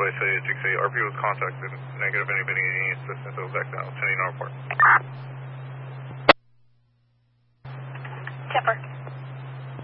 Runway 68, RP was contacted. Negative, anybody need any assistance? Over back down, 10 report. Tipper.